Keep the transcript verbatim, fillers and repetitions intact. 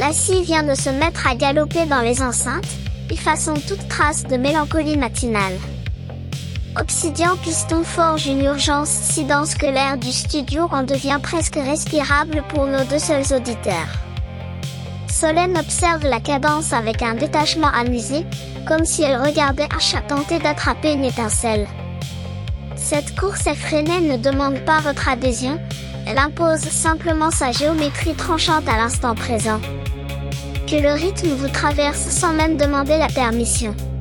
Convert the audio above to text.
La scie vient de se mettre à galoper dans les enceintes, effaçant toute trace de mélancolie matinale. Obsidian Piston forge une urgence si dense que l'air du studio en devient presque respirable pour nos deux seuls auditeurs. Solène observe la cadence avec un détachement amusé, comme si elle regardait un chat tenter d'attraper une étincelle. Cette course effrénée ne demande pas votre adhésion, elle impose simplement sa géométrie tranchante à l'instant présent. Que le rythme vous traverse sans même demander la permission.